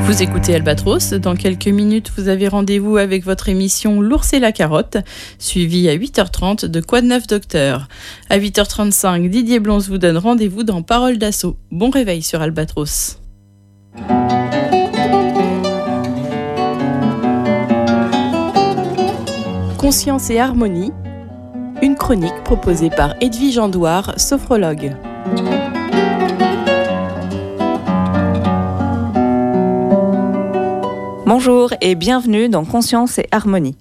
Vous écoutez Albatros. Dans quelques minutes, vous avez rendez-vous avec votre émission L'ours et la carotte, suivie à 8h30 de Quoi de neuf docteur. À 8h35, Didier Blons vous donne rendez-vous dans Parole d'assaut. Bon réveil sur Albatros. Conscience et harmonie, une chronique proposée par Edwige Andouard, sophrologue. Bonjour et bienvenue dans Conscience et Harmonie.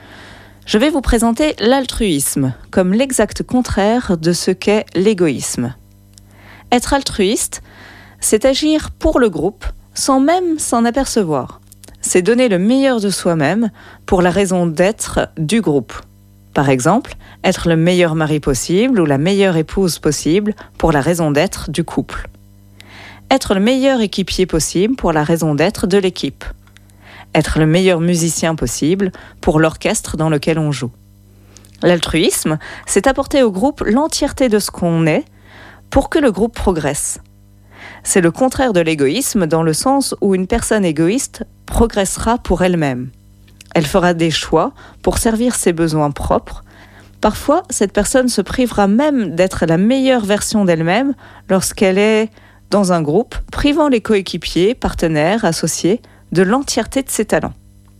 Je vais vous présenter l'altruisme comme l'exact contraire de ce qu'est l'égoïsme. Être altruiste, c'est agir pour le groupe sans même s'en apercevoir. C'est donner le meilleur de soi-même pour la raison d'être du groupe. Par exemple, être le meilleur mari possible ou la meilleure épouse possible pour la raison d'être du couple. Être le meilleur équipier possible pour la raison d'être de l'équipe. Être le meilleur musicien possible pour l'orchestre dans lequel on joue. L'altruisme, c'est apporter au groupe l'entièreté de ce qu'on est pour que le groupe progresse. C'est le contraire de l'égoïsme dans le sens où une personne égoïste progressera pour elle-même. Elle fera des choix pour servir ses besoins propres. Parfois, cette personne se privera même d'être la meilleure version d'elle-même lorsqu'elle est dans un groupe, privant les coéquipiers, partenaires, associés de l'entièreté de ses talents,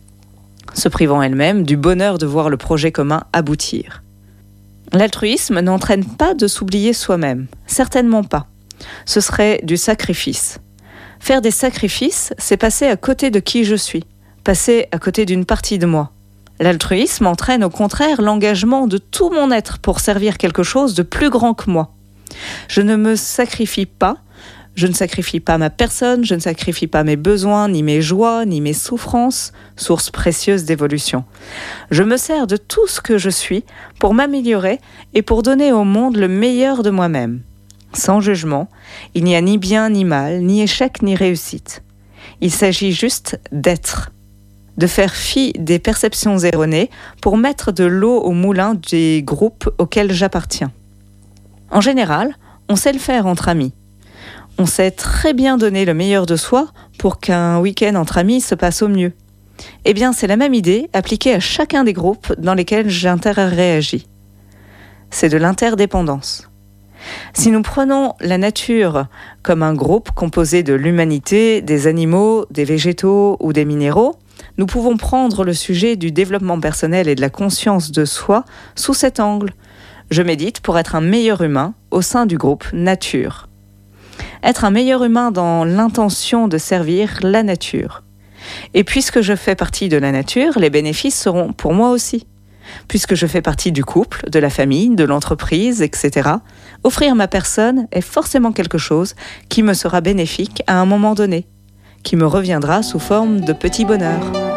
se privant elle-même du bonheur de voir le projet commun aboutir. L'altruisme n'entraîne pas de s'oublier soi-même, certainement pas. Ce serait du sacrifice. Faire des sacrifices, c'est passer à côté de qui je suis, passer à côté d'une partie de moi. L'altruisme entraîne au contraire l'engagement de tout mon être pour servir quelque chose de plus grand que moi. Je ne me sacrifie pas. Je ne sacrifie pas ma personne, je ne sacrifie pas mes besoins, ni mes joies, ni mes souffrances, source précieuse d'évolution. Je me sers de tout ce que je suis pour m'améliorer et pour donner au monde le meilleur de moi-même. Sans jugement, il n'y a ni bien ni mal, ni échec ni réussite. Il s'agit juste d'être, de faire fi des perceptions erronées pour mettre de l'eau au moulin des groupes auxquels j'appartiens. En général, on sait le faire entre amis. On sait très bien donner le meilleur de soi pour qu'un week-end entre amis se passe au mieux. Eh bien, c'est la même idée appliquée à chacun des groupes dans lesquels j'interréagis. C'est de l'interdépendance. Si nous prenons la nature comme un groupe composé de l'humanité, des animaux, des végétaux ou des minéraux, nous pouvons prendre le sujet du développement personnel et de la conscience de soi sous cet angle. Je médite pour être un meilleur humain au sein du groupe nature. Être un meilleur humain dans l'intention de servir la nature. Et puisque je fais partie de la nature, les bénéfices seront pour moi aussi. Puisque je fais partie du couple, de la famille, de l'entreprise, etc., offrir ma personne est forcément quelque chose qui me sera bénéfique à un moment donné, qui me reviendra sous forme de petit bonheur.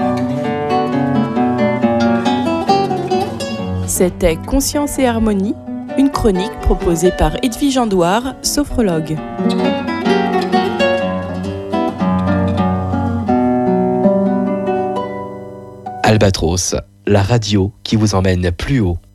C'était Conscience et Harmonie, une chronique proposée par Edwige Andouard, sophrologue. Albatros, la radio qui vous emmène plus haut.